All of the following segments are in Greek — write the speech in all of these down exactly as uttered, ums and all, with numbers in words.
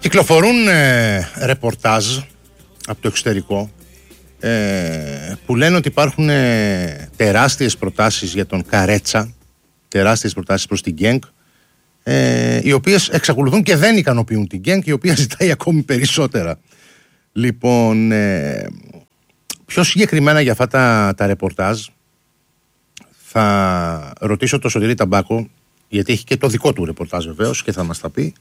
Κυκλοφορούν ε, ρεπορτάζ από το εξωτερικό ε, που λένε ότι υπάρχουν ε, τεράστιες προτάσεις για τον Καρέτσα, τεράστιες προτάσεις προς την Γκένκ, ε, οι οποίες εξακολουθούν και δεν ικανοποιούν την Γκένκ, η οποία ζητάει ακόμη περισσότερα. Λοιπόν, ε, πιο συγκεκριμένα για αυτά τα, τα ρεπορτάζ θα ρωτήσω το Σωτήρη Ταμπάκο, γιατί έχει και το δικό του ρεπορτάζ βεβαίως και θα μας τα πει,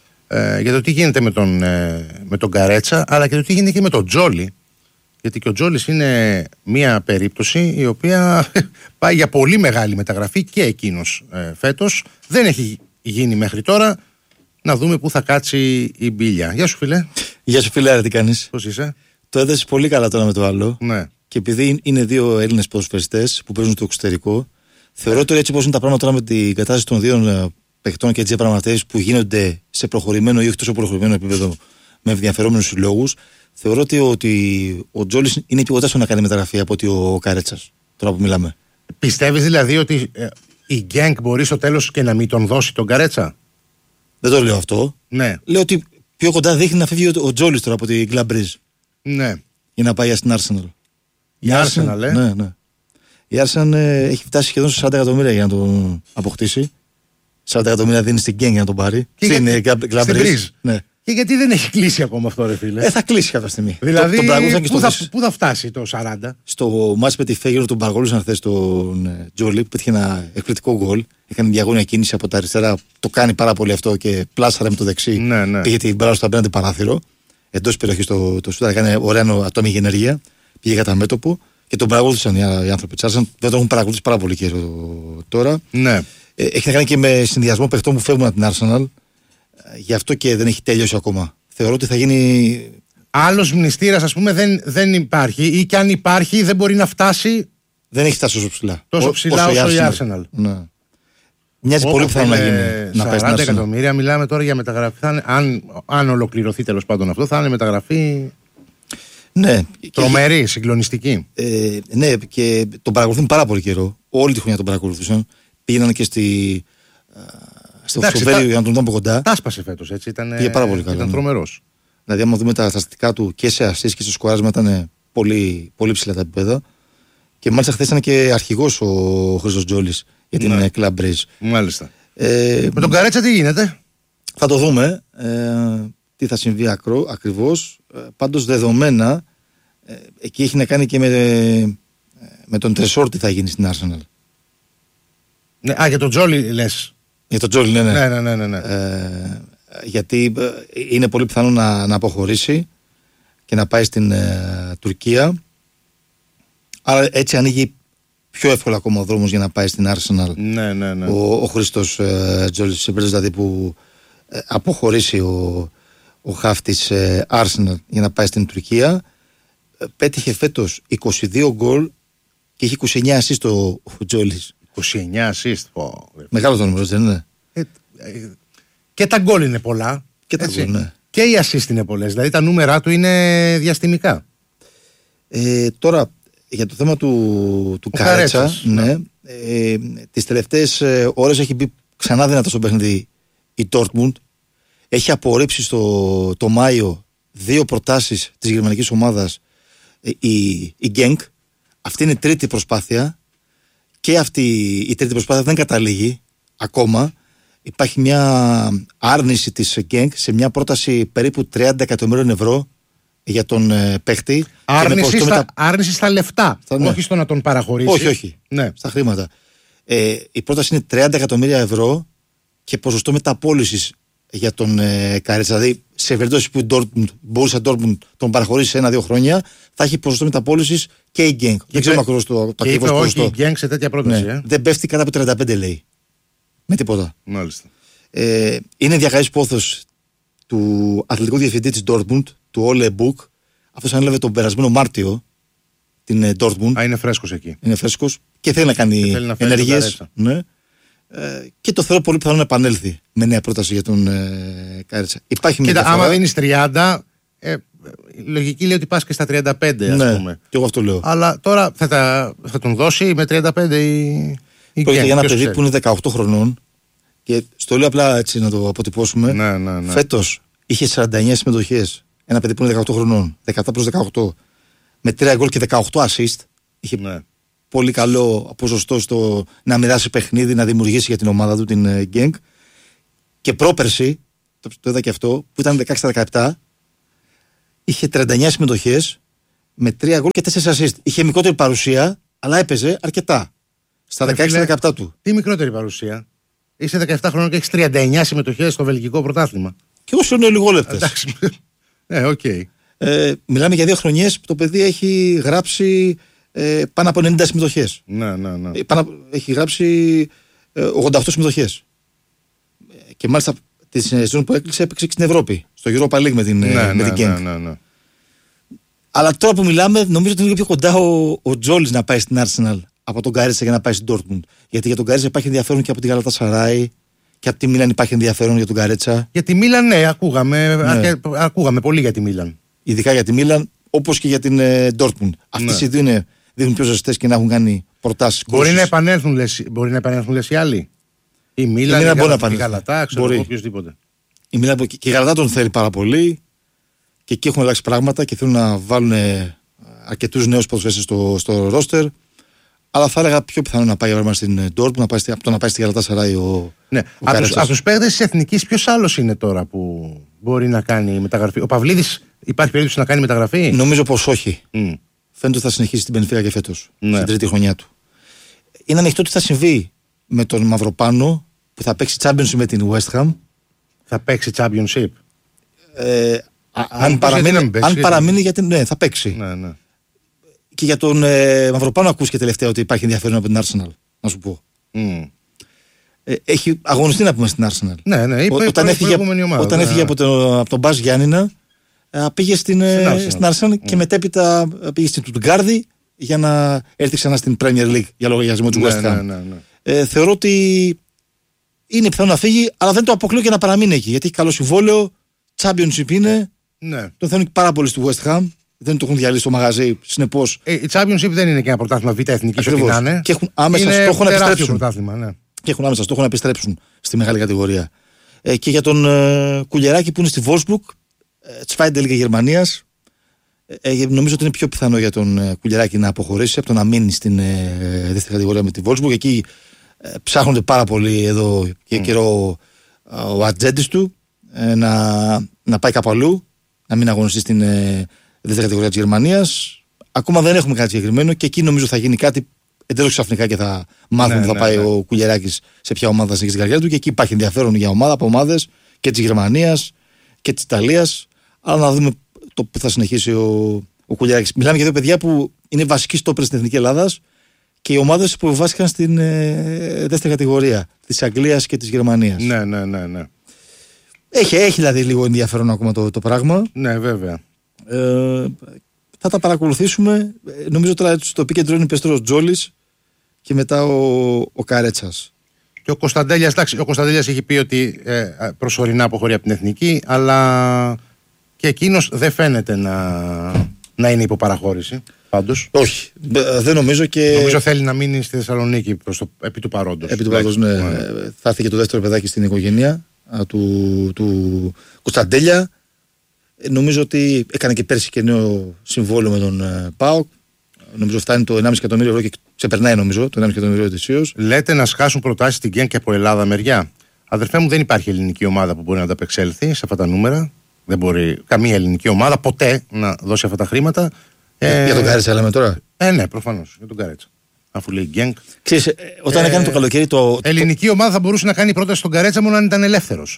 ε, για το τι γίνεται με τον, ε, με τον Καρέτσα, αλλά και το τι γίνεται και με τον Τζόλι, γιατί και ο Τζόλις είναι μια περίπτωση η οποία πάει για πολύ μεγάλη μεταγραφή και εκείνος ε, φέτος. Δεν έχει γίνει μέχρι τώρα. Να δούμε πού θα κάτσει η μπίλια. Γεια σου φίλε. Γεια σου φίλε, τι κάνεις? Πώς είσαι? Το έδεσες πολύ καλά τώρα με το άλλο. Ναι. Και επειδή είναι δύο Έλληνες ποδοσφαιριστές που παίζουν στο εξωτερικό, θεωρώ ότι έτσι όπως είναι τα πράγματα τώρα με την κατάσταση των δύο παιχτών και τις διαπραγματεύσεις που γίνονται σε προχωρημένο ή όχι τόσο προχωρημένο επίπεδο με ενδιαφερόμενους συλλόγους, θεωρώ ότι, ότι ο Τζόλις είναι πιο κοντά στο να κάνει μεταγραφή από ότι ο Καρέτσας, τώρα που μιλάμε. Πιστεύεις δηλαδή ότι ε, η Γκένκ μπορεί στο τέλος και να μην τον δώσει τον Καρέτσα? Δεν το λέω αυτό. Ναι. Λέω ότι πιο κοντά δείχνει να φύγει ο, ο Τζόλις τώρα από την Club Brugge. Ναι. Για να πάει στην Arsenal. Η Arsenal, ε. Ναι, ναι. Η Arsenal ε, έχει φτάσει σχεδόν σε σαράντα εκατομμύρια για να τον αποκτήσει. σαράντα εκατομμύρια δίνει στην Γκένκ για να τον πάρει. Και στην για... Club Brugge. Ναι. Και γιατί δεν έχει κλείσει ακόμα αυτό, ρε φίλε? Ε, θα κλείσει κάποια στιγμή. Δηλαδή, το, το πού, θα, πού θα φτάσει το σαράντα? Στο μάτς με τη Φέγγερο τον παρακολούθησαν χθες τον ε, Τζόλι, που πέτυχε ένα εκπληκτικό γκολ. Έκανε διαγώνια κίνηση από τα αριστερά. Το κάνει πάρα πολύ αυτό και πλάσαρε με το δεξί. Ναι, ναι. Πήγε την μπάλα στο απέναντι παράθυρο. Εντός περιοχής το, το σούταρ. Έκανε ωραία ατομική ενέργεια. Πήγε κατά μέτωπο και τον παρακολούθησαν οι, οι άνθρωποι της Arsenal. Δεν τον έχουν παρακολουθήσει πάρα πολύ καιρό τώρα. Ναι. Ε, έχει να κάνει και με συνδυασμό παιχτών που φεύγουν από την Arsenal. Ε, γι' αυτό και δεν έχει τελειώσει ακόμα. Θεωρώ ότι θα γίνει. Άλλος μνηστήρας, ας πούμε, δεν, δεν υπάρχει, ή και αν υπάρχει δεν μπορεί να φτάσει. Δεν έχει φτάσει τόσο ψηλά. Τόσο ψηλά όσο, όσο η Arsenal. Arsenal. Ναι. Μοιάζει πολύ πιθανό να γίνει. Να πάει σαράντα εκατομμύρια, μιλάμε τώρα για μεταγραφή. Θα είναι, αν, αν ολοκληρωθεί τέλος πάντων αυτό, θα είναι μεταγραφή. Ναι. Τρομερή, και, συγκλονιστική. Ε, ναι, και τον παρακολουθούν πάρα πολύ καιρό. Όλη τη χρονιά τον παρακολουθούσαν. Πήγαιναν και στη. Στο Βέλγιο για να τον δουν από κοντά. Τα άσπασε φέτος, έτσι. Ήταν, πήγε πάρα πολύ καλά. Ήταν τρομερός. Δηλαδή, άμα δούμε τα στατιστικά του και σε assist και στο σκοράρισμα, ήταν πολύ, πολύ ψηλά τα επίπεδα. Και μάλιστα χθες ήταν και αρχηγός ο Χρήστος Τζόλις για την ναι. Club Brugge. Μάλιστα. Ε, με τον Καρέτσα τι γίνεται? Θα το δούμε. Ε, τι θα συμβεί ακρό, ακριβώς. Ε, πάντως δεδομένα, ε, εκεί έχει να κάνει και με, ε, με τον Τρεσόρ τι θα γίνει στην Arsenal. Ναι, α, για τον Τζόλι λες? Για τον Τζόλι, ναι, ναι. ναι, ναι, ναι, ναι, ναι. Ε, γιατί είναι πολύ πιθανό να, να αποχωρήσει και να πάει στην ε, Τουρκία. Άρα έτσι ανοίγει πιο εύκολα ακόμα ο δρόμος για να πάει στην Arsenal. Ναι, ναι, ναι. Ο, ο Χρήστος ε, Τζόλις, δηλαδή που ε, αποχωρήσει ο, ο χαφ της ε, Arsenal για να πάει στην Τουρκία. Ε, πέτυχε φέτος είκοσι δύο γκολ και έχει είκοσι εννιά assist ο, ο Τζόλις. είκοσι εννιά assist. Oh, μεγάλο το νούμερο, δεν είναι? Ε, ε, και τα γκολ είναι πολλά. Και τα γκολ, ναι. Και οι assist είναι πολλές. Δηλαδή τα νούμερα του είναι διαστημικά. Ε, τώρα, για το θέμα του, του Καρέτσα, ναι, ε, τις τελευταίες ε, ώρες έχει μπει ξανά δυνατά στο παιχνίδι η Dortmund. Έχει απορρίψει στο, το Μάιο δύο προτάσεις της γερμανικής ομάδας ε, η, η Genk. Αυτή είναι η τρίτη προσπάθεια και αυτή η τρίτη προσπάθεια δεν καταλήγει ακόμα. Υπάρχει μια άρνηση της Genk σε μια πρόταση περίπου τριάντα εκατομμυρίων ευρώ για τον ε, παίχτη. Άρνηση στα, μετα... άρνηση στα λεφτά, στα, ναι. Όχι στο να τον παραχωρήσει. Όχι, όχι. Ναι. Στα χρήματα. Ε, η πρόταση είναι τριάντα εκατομμύρια ευρώ και ποσοστό μεταπώλησης για τον ε, Καρέτσα. Δηλαδή, σε περίπτωση που Dortmund, μπορούσε να Dortmund τον παραχωρήσει σε ένα-δύο χρόνια, θα έχει ποσοστό μεταπώλησης και η Genk. Δεν ξέρουμε ακριβώς το, το ακριβώς ποσοστό. Όχι, η Genk σε τέτοια πρόταση. Ναι. Ε. Δεν πέφτει κάτω από τριάντα πέντε, λέει. Με τίποτα. Μάλιστα. Ε, είναι διακαής πόθος του αθλητικού διευθυντή της Dortmund, του Όλε Μπουκ. Αυτός ανέλαβε τον περασμένο Μάρτιο την Dortmund. Α, είναι φρέσκος εκεί. Είναι φρέσκος και θέλει να κάνει ενέργειες. Ναι. Ε, και το θεωρώ πολύ πιθανό να επανέλθει με νέα πρόταση για τον ε, Καρέτσα. Υπάρχει μια Κοίτα, άμα δίνεις τριάντα, ε, η λογική λέει ότι πας και στα τριάντα πέντε, ας ναι, πούμε. Και εγώ αυτό λέω. Αλλά τώρα θα, τα, θα τον δώσει με τριάντα πέντε η, η Πρόκειται για ένα παιδί που είναι δεκαοκτώ χρονών και στο λέω απλά έτσι να το αποτυπώσουμε. Ναι, ναι, ναι. Φέτος είχε σαράντα εννιά συμμετοχές. Ένα παιδί που είναι δεκαοκτώ χρονών, δεκαεπτά προς δεκαοκτώ, με τρία γκολ και δεκαοκτώ assist. Είχε ναι. πολύ καλό ποσοστό στο να μοιράσει παιχνίδι, να δημιουργήσει για την ομάδα του την Genk. Και πρόπερση, το, το είδα και αυτό, που ήταν δεκαέξι στα δεκαεπτά, είχε τριάντα εννιά συμμετοχές με τρία γκολ και τέσσερα assist. Είχε μικρότερη παρουσία, αλλά έπαιζε αρκετά. Στα δεκαέξι στα δεκαεπτά του. Τι μικρότερη παρουσία. Είσαι δεκαεπτά χρόνων και έχει τριάντα εννιά συμμετοχές στο βελγικό πρωτάθλημα. Και όσο είναι λιγόλεπτες. Εντάξει. Ε, okay. ε, μιλάμε για δύο χρονιές που το παιδί έχει γράψει ε, πάνω από ενενήντα συμμετοχές. Ναι, ναι, ναι. Ε, πάνω, έχει γράψει ε, ογδόντα οκτώ συμμετοχές. Ε, και μάλιστα τη σεζόν που έκλεισε έπαιξε στην Ευρώπη. Στο Europa League με την, ναι, με ναι, την Genk. ναι, ναι, ναι. Αλλά τώρα που μιλάμε, νομίζω ότι είναι πιο κοντά ο, ο Τζόλις να πάει στην Arsenal από τον Γκαρέτσα για να πάει στην Dortmund. Γιατί για τον Γκαρέτσα υπάρχει ενδιαφέρον και από την Galatasaray και από τη Μίλαν υπάρχει ενδιαφέρον για τον Γκαρέτσα. Για τη Μίλαν, ναι, ακούγαμε, ναι. Αρκε, ακούγαμε πολύ για τη Μίλαν. Ειδικά για τη Μίλαν, όπως και για την ε, Dortmund. Αυτές οι δύο είναι, δείχνουν πιο ζεστές και να έχουν κάνει προτάσεις. Μπορεί να επανέλθουν, λες, μπορεί να επανέλθουν λες οι άλλοι. Η Μίλαν, η, Γαλα, η Γαλατά, ξέρω εγώ, οποιοσδήποτε. Η Μίλαν και η Γαλατά τον θέλει πάρα πολύ και εκεί έχουν αλλάξει πράγματα και θέλουν να βάλουν αρκετούς νέους ποδοσφαιριστές στο, στο ρόστερ. Αλλά θα έλεγα πιο πιθανό να πάει στην Dortmund, να πάει, από το να πάει στη Galatasaray ο. Ναι. Από τους παίκτες της Εθνικής, ποιος άλλος είναι τώρα που μπορεί να κάνει μεταγραφή? Ο Παυλίδης, υπάρχει περίπτωση να κάνει μεταγραφή? Νομίζω πως όχι. Mm. Φαίνεται ότι θα συνεχίσει την Μπενφίκα και φέτος. Ναι. Στην τρίτη χρονιά του. Είναι ανοιχτό τι θα συμβεί με τον Μαυροπάνο που θα παίξει Championship με την West Ham. Θα παίξει Championship. Ε, α, αν παραμείνει, αν παραμείνει γιατί ναι, θα παίξει. Ναι, ναι. Και για τον ε, Μαυροπάνο ακούστηκε τελευταία ότι υπάρχει ενδιαφέρον από την Arsenal, να σου πω. Mm. Ε, έχει αγωνιστεί να πούμε στην Arsenal. Ναι, ναι, είπε, όταν έφυγε, ομάδα, όταν ναι. έφυγε από, το, από τον Μπάζ Γιάννηνα, ε, πήγε στην, στην Arsenal, στην Arsenal mm. και μετέπειτα πήγε στην Τουτγκάρδη για να έρθει ξανά στην Premier League για λογαριασμό του West Ham. Ναι, ναι, ναι, ναι. Ε, θεωρώ ότι είναι πιθανό να φύγει, αλλά δεν το αποκλείω και να παραμείνει εκεί. Γιατί έχει καλό συμβόλαιο, Championship είναι. Ναι. Τον θέλουν πάρα πολύ στη West Ham. Δεν το έχουν διαλύσει στο μαγαζί, συνεπώς. Ε, η Championship δεν είναι και ένα πρωτάθλημα β' εθνική, ό,τι να είναι. Και έχουν άμεσα είναι στόχο να επιστρέψουν. Ναι. Και έχουν άμεσα στόχο να επιστρέψουν στη μεγάλη κατηγορία. Ε, και για τον ε, Κουλιεράκη που είναι στη Wolfsburg, ε, Τσφάιντελ Λίγα Γερμανίας, ε, νομίζω ότι είναι πιο πιθανό για τον ε, Κουλιεράκη να αποχωρήσει από το να μείνει στην ε, δεύτερη κατηγορία με τη Wolfsburg. Εκεί ε, ψάχνονται πάρα πολύ εδώ και mm. καιρό ε, ο ατζέντης του ε, να, να πάει κάπου αλλού, να μην αγωνιστεί στην ε, δεύτερη κατηγορία της Γερμανίας. Ακόμα δεν έχουμε κάτι συγκεκριμένο και εκεί νομίζω θα γίνει κάτι εντελώς ξαφνικά και θα μάθουμε ότι ναι, θα ναι, πάει ναι. ο Κουλιεράκης σε ποια ομάδα θα συνεχίσει την καριέρα του. Και εκεί υπάρχει ενδιαφέρον για ομάδα από ομάδες και της Γερμανίας και της Ιταλίας. Αλλά να δούμε το που θα συνεχίσει ο, ο Κουλιεράκης. Μιλάμε για δύο παιδιά που είναι βασικοί στόπερ στην Εθνική Ελλάδας και οι ομάδες που βάστηκαν στην ε, δεύτερη κατηγορία της Αγγλίας και της Γερμανίας. Ναι, ναι, ναι, ναι. Έχει, έχει δηλαδή λίγο ενδιαφέρον ακόμα το, το πράγμα. Ναι, βέβαια. Ε, θα τα παρακολουθήσουμε. Νομίζω τώρα στο επίκεντρο είναι πεστρός Τζόλης και μετά ο, ο Καρέτσας. Και ο Κωνσταντέλιας, εντάξει, ο Κωνσταντέλιας έχει πει ότι ε, προσωρινά αποχωρεί από την Εθνική, αλλά και εκείνος δεν φαίνεται να, να είναι υποπαραχώρηση. Πάντως. Όχι, δεν νομίζω και. Νομίζω θέλει να μείνει στη Θεσσαλονίκη προς το, επί του παρόντος. Επί του παρόντος, ναι. ναι. Θα έρθει και το δεύτερο παιδάκι στην οικογένεια του, του Κωνσταντέλια. Νομίζω ότι έκανε και πέρσι και νέο συμβόλαιο με τον uh, ΠΑΟΚ. Νομίζω φτάνει το ενάμιση εκατομμύριο ευρώ και ξεπερνάει νομίζω το ενάμιση εκατομμύριο ετησίως. Λέτε να σκάσουν προτάσεις στην Genk και από Ελλάδα μεριά. Αδερφέ μου, δεν υπάρχει ελληνική ομάδα που μπορεί να ανταπεξέλθει σε αυτά τα νούμερα. Δεν μπορεί καμία ελληνική ομάδα ποτέ να δώσει αυτά τα χρήματα. Ε, για τον Καρέτσα λέμε τώρα. Ε, ναι, προφανώς. Για τον Καρέτσα. Αφού λέει Genk. Ξέρεις, όταν ε, έκανε το καλοκαίρι το. Ελληνική ομάδα θα μπορούσε να κάνει πρόταση στον Καρέτσα μόνο αν ήταν ελεύθερος.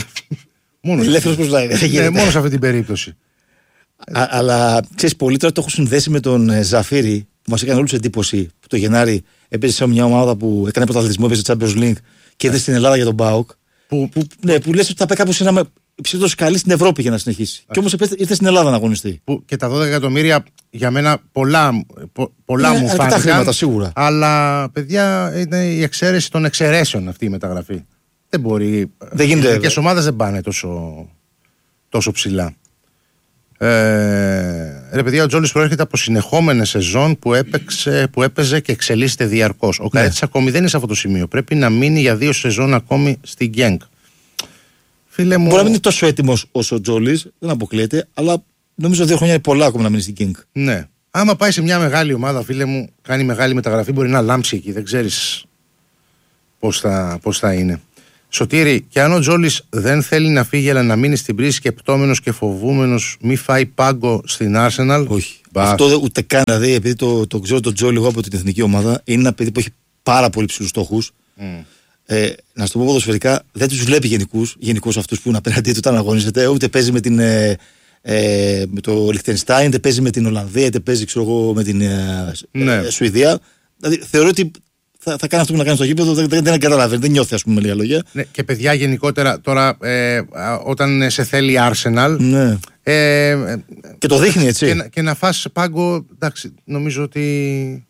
Μόνο ελεύθερος πώς να είναι. Ναι, μόνο σε αυτή την περίπτωση. Α, αλλά ξέρεις, πολλοί τώρα το έχουν συνδέσει με τον ε, Ζαφίρι που μας έκανε όλους εντύπωση που το Γενάρη έπαιζε σε μια ομάδα που έκανε πρωταθλητισμό, έπαιζε Champions League και ήρθε στην Ελλάδα για τον ΠΑΟΚ. Που, που, ναι, που λες ότι θα πάει κάπως ένα υψηλότερο καλή στην Ευρώπη για να συνεχίσει. Και όμως ήρθε στην Ελλάδα να αγωνιστεί. Που και τα δώδεκα εκατομμύρια για μένα πολλά, πο, πολλά μου φάνηκαν. Χρήματα, σίγουρα. Αλλά παιδιά είναι η εξαίρεση των εξαιρέσεων αυτή η μεταγραφή. Δεν μπορεί. Δεν γίνεται. Οι εθνικές ομάδες δεν πάνε τόσο, τόσο ψηλά. Ε, ρε παιδιά, ο Τζόλης προέρχεται από συνεχόμενες σεζόν που, έπαιξε, που έπαιζε και εξελίσσεται διαρκώς. Ο ναι. Καρέτσας ακόμη δεν είναι σε αυτό το σημείο. Πρέπει να μείνει για δύο σεζόν ακόμη στην Genk. Φίλε μου... Μπορεί να μην είναι τόσο έτοιμος όσο ο Τζόλης, δεν αποκλείεται, αλλά νομίζω δύο χρόνια είναι πολλά ακόμα να μείνει στην King. Ναι. Άμα πάει σε μια μεγάλη ομάδα, φίλε μου, κάνει μεγάλη μεταγραφή, μπορεί να λάμψει εκεί. Δεν ξέρεις πώς θα, πώς θα είναι. Σωτήρη, και αν ο Τζόλης δεν θέλει να φύγει, αλλά να μείνει στην Πρίζη σκεπτόμενος και φοβούμενος, μη φάει πάγκο στην Arsenal. Όχι. Μπας. Αυτό ούτε καν. Δηλαδή, επειδή το, το ξέρω τον Τζόλη εγώ από την εθνική ομάδα, είναι ένα παιδί που έχει πάρα πολύ ψηλούς στόχους. Mm. Ε, να σου το πω ποδοσφαιρικά, δεν τους βλέπει γενικούς, γενικούς αυτούς που είναι απέναντί του όταν αγωνίζεται, ούτε παίζει με, την, ε, ε, με το Λιχτενστάιν, είτε παίζει με την Ολλανδία, είτε παίζει ξέρω εγώ, με την ε, ναι. ε, Σουηδία. Δηλαδή θεωρώ ότι θα, θα κάνει αυτό που να κάνει στο γήπεδο, δεν, δεν, δεν καταλαβαίνει, δεν νιώθει, ας πούμε, με λίγα λόγια. Ναι, και παιδιά γενικότερα τώρα, ε, όταν σε θέλει η Arsenal. Ναι. Ε, και το δείχνει έτσι. Και, και να φας πάγκο, εντάξει, νομίζω ότι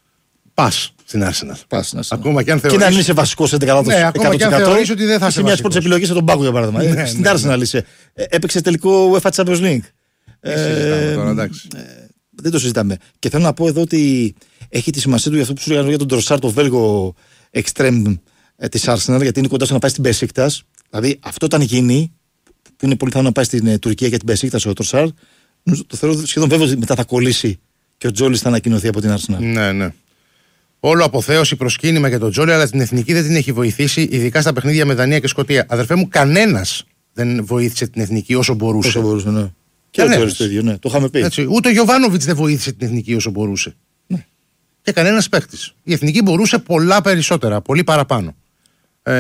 πας στην Arsenal. Πας, ναι, ακόμα και αν θεωρείς... Και να μην είσαι βασικός εκατό τοις εκατό. Ναι, ακόμα και αν θεωρείς ότι δεν θα είσαι μια από τις πρώτες επιλογές από τον πάγκο, για παράδειγμα. Ναι, στην ναι, Arsenal ναι. είσαι. Έπαιξε τελικό UEFA Champions League. Δεν συζητάμε τώρα, εντάξει. Δεν το συζητάμε. Και θέλω να πω εδώ ότι έχει τη σημασία του για αυτό που σου έλεγα για τον Τροσάρ, το Βέλγο extreme της Arsenal, γιατί είναι κοντά στο να πάει στην Besiktas. Δηλαδή αυτό όταν γίνει, που είναι πολύ πιθανό να πάει στην Τουρκία για την Besiktas ο Τροσάρ, το θεωρώ σχεδόν βέβαιο ότι μετά θα κολλήσει και ο Τζόλης θα ανακοινωθεί από την Arsenal. Ναι, ναι. Όλο αποθέωση, προσκύνημα για τον Τζόλι, αλλά την εθνική δεν την έχει βοηθήσει, ειδικά στα παιχνίδια με Δανία και Σκωτία. Αδερφέ μου, κανένας δεν βοήθησε την εθνική όσο μπορούσε. Όσο μπορούσε, ναι. Και ο Τζόλις το ίδιο, ναι. Το είχαμε πει. Έτσι, ούτε ο Γιοβάνοβιτς δεν βοήθησε την εθνική όσο μπορούσε. Ναι. Και κανένας παίκτης. Η εθνική μπορούσε πολλά περισσότερα, πολύ παραπάνω. Ε,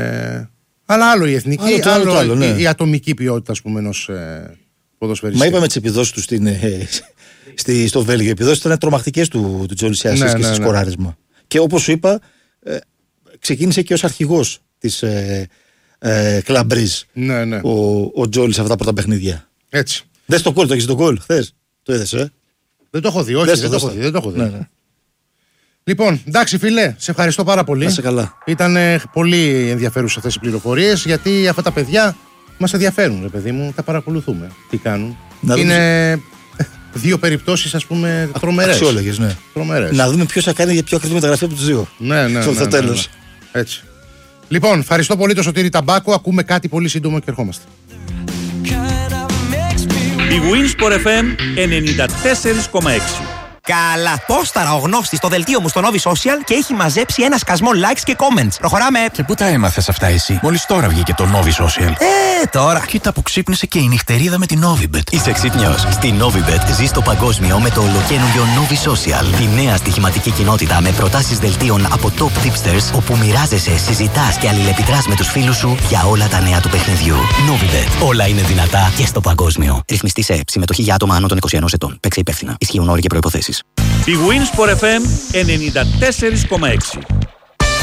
αλλά άλλο η εθνική, άλλο, το άλλο, άλλο, άλλο, ναι. η, η ατομική ποιότητα, ας πούμε, ενός ε, ποδοσφαιριστή. Μα είπαμε τις επιδόσεις του στην. Ε, Στη, στο Βέλγιο. Οι επιδόσεις ήταν τρομακτικές του, του Τζόλι σε ασίστ ναι, και ναι, σε σκοράρισμα. Ναι. Και όπως σου είπα, ε, ξεκίνησε και ως αρχηγός της ε, ε, Κλαμπρίζ ναι, ναι. ο, ο Τζόλι σε αυτά τα πρώτα παιχνίδια. Έτσι. Δες το γκολ, το έχεις το γκολ χθες. Το είδες, ε. Δεν το έχω δει, όχι, δεν, δεν, το έχω δει, δεν το έχω δει. Ναι, ναι. Λοιπόν, εντάξει φίλε, σε ευχαριστώ πάρα πολύ. Να σε καλά. Ήταν ε, πολύ ενδιαφέρουσες αυτές οι πληροφορίες, γιατί αυτά τα παιδιά μας ενδιαφέρουν, ρε παιδί μου, τα παρακολουθούμε. Τι κάνουν. Να είναι... Δούμε... Δύο περιπτώσεις, ας πούμε, τρομερές. Αξιόλογες, ναι. Τρομερές. Να δούμε ποιος θα κάνει για πιο ακριβή μεταγραφή από τους δύο. Ναι, ναι. Στο ναι, ναι, τέλος. Ναι, ναι. Έτσι. Λοιπόν, ευχαριστώ πολύ το Σωτήρη Ταμπάκο. Ακούμε κάτι πολύ σύντομο και ερχόμαστε. Η Winsport εφ εμ ενενήντα τέσσερα κόμμα έξι. Καλά, πόσταρα ο Γνώστης στο δελτίο μου στο Novi Social και έχει μαζέψει ένα σκασμό likes και comments. Προχωράμε. Και πού τα έμαθες αυτά εσύ? Μόλις τώρα βγήκε το Novi Social. Ε, τώρα. Κοίτα που ξύπνησε και η νυχτερίδα με την Novibet. Είσαι ξύπνιος. Στη Novibet ζεις το παγκόσμιο με το ολοκαίνουργιο Novi Social. Τη νέα στοιχηματική κοινότητα με προτάσεις δελτίων από top tipsters, όπου μοιράζεσαι, συζητάς και αλληλεπιδράς με τους φίλους σου για όλα τα νέα του παιχνιδιού. Novibet. Όλα είναι δυνατά και στο παγκόσμιο. Ρυθμιστή σε συμμετοχή για άτομα άνω των είκοσι ενός ετών. Παίξε υπεύθυνα. Ισχύουν όροι και προϋποθέσεις. Η Winsport εφ εμ ενενήντα τέσσερα κόμμα έξι.